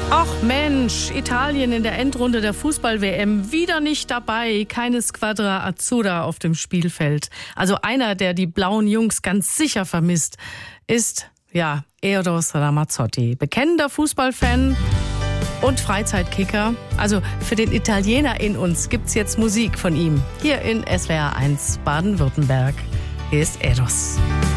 Ach Mensch, Italien in der Endrunde der Fußball-WM wieder nicht dabei. Keine Squadra Azzurra auf dem Spielfeld. Also einer, der die blauen Jungs ganz sicher vermisst, ist, Eros Ramazzotti. Bekennender Fußballfan und Freizeitkicker. Also für den Italiener in uns gibt's jetzt Musik von ihm. Hier in SWR 1 Baden-Württemberg. Hier ist Eros.